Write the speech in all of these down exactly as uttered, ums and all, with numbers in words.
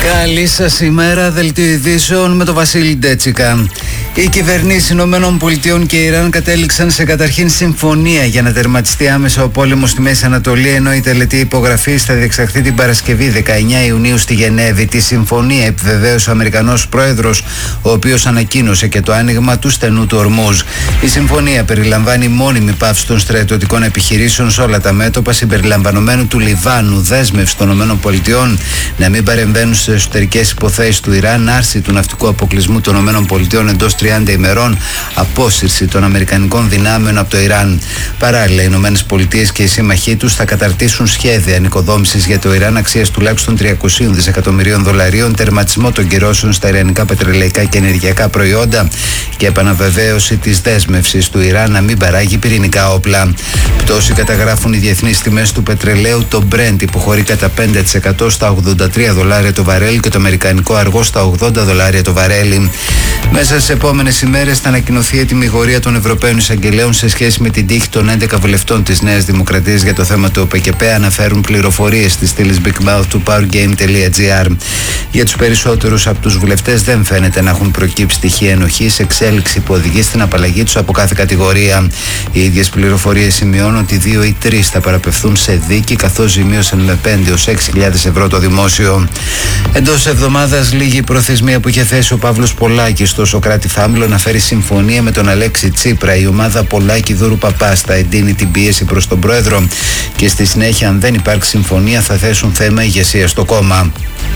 Καλή σας ημέρα, δελτίο ειδήσεων με τον Βασίλη Ντέτσικα. Οι κυβερνήσεις Ηνωμένων Πολιτειών και Ιράν κατέληξαν σε καταρχήν συμφωνία για να τερματιστεί άμεσα ο πόλεμος στη Μέση Ανατολή, ενώ η τελετή υπογραφής θα διεξαχθεί την Παρασκευή δεκαεννέα Ιουνίου στη Γενέβη. Τη συμφωνία επιβεβαίωσε ο Αμερικανός πρόεδρος, ο οποίος ανακοίνωσε και το άνοιγμα του στενού του Ορμούζ. Η συμφωνία περιλαμβάνει μόνιμη πάυση των στρατιωτικών επιχειρήσεων σε όλα τα μέτωπα, συμπεριλαμβανομένου του Λιβάνου, δέσμευση των ΗΠΑ να μην παρεμβαίνουν σε εσωτερικές υποθέσεις του Ιράν, άρση του ναυτικού αποκλεισμού των ΗΠΑ εντός τριάντα ημερών, απόσυρση των αμερικανικών δυνάμεων από το Ιράν. Παράλληλα, οι ΗΠΑ και οι σύμμαχοί τους θα καταρτήσουν σχέδια ανοικοδόμησης για το Ιράν αξίας τουλάχιστον τριακόσια δισεκατομμυρίων δολαρίων, τερματισμό των κυρώσεων στα ιρανικά πετρελαϊκά και ενεργειακά προϊόντα και επαναβεβαίωση της δέσμευσης του Ιράν να μην παράγει πυρηνικά όπλα. Πτώση καταγράφουν οι διεθνείς τιμές του πετρελαίου. Το Brent υποχωρεί κατά πέντε τοις εκατό στα ογδόντα τρία δολάρια το βαρέλι και το αμερικανικό αργό στα ογδόντα δολάρια το βαρέλι. Μέσα στις επόμενες ημέρες θα ανακοινωθεί η τιμιγορία των Ευρωπαίων Εισαγγελέων σε σχέση με την τύχη των έντεκα βουλευτών της Νέας Δημοκρατίας για το θέμα του ΟΠΕΚΕΠΕ, αναφέρουν πληροφορίες της στήλης Big Mouth του powergame.gr. Για τους περισσότερους από τους βουλευτές δεν φαίνεται να έχουν προκύψει στοιχεία ενοχής, εξέλιξη που οδηγεί στην απαλλαγή τους από κάθε κατηγορία. Οι ίδιες πληροφορίες σημειώνουν ότι δύο ή τρεις θα παραπευθούν σε δίκη, καθώς ζημίωσαν με πέντε έως έξι χιλιάδες ευρώ το δημόσιο. Εντός εβδομάδας λίγη η προθεσμία που είχε θέσει ο Παύλος Πολάκης στο Σωκράτη Φάμιλο να φέρει συμφωνία με τον Αλέξη Τσίπρα. Η ομάδα Πολάκη Δούρου Παπάς θα εντείνει την πίεση προς τον πρόεδρο και στη συνέχεια, αν δεν υπάρξει συμφωνία, θα θέσουν θέμα ηγεσία στο κόμμα.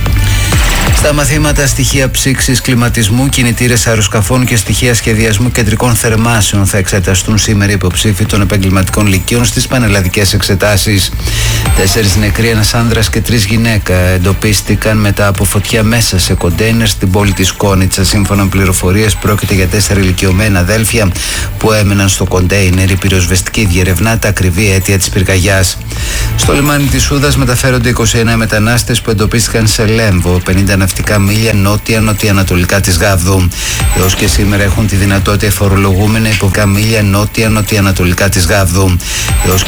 Στα μαθήματα στοιχεία ψήξης, κλιματισμού, κινητήρες αεροσκαφών και στοιχεία σχεδιασμού κεντρικών θερμάσεων θα εξεταστούν σήμερα οι υποψήφοι των επαγγελματικών λυκείων στις πανελλαδικές εξετάσεις. Τέσσερις νεκροί, ένας άνδρας και τρεις γυναίκα εντοπίστηκαν μετά από φωτιά μέσα σε κοντέινερ στην πόλη της Κόνιτσα. Σύμφωνα με πληροφορίες, πρόκειται για τέσσερα ηλικιωμένα αδέλφια που έμεναν στο κοντέινερ. Η πυροσβεστική διερευνά τα ακριβή αίτια της πυρκαγιάς. Στο λιμάνι της Σούδας μεταφέρονται είκοσι εννέα μετανάστες που εντοπίστηκαν σε Λέμβο, πενήντα ναυτικά μίλια νότια-νοτιοανατολικά της Γάβδου. Έως και σήμερα έχουν τη δυνατότητα οι φορολογούμενοι υποκά μίλια νότια-νοτιοανατολικά της Γάβδου. Έως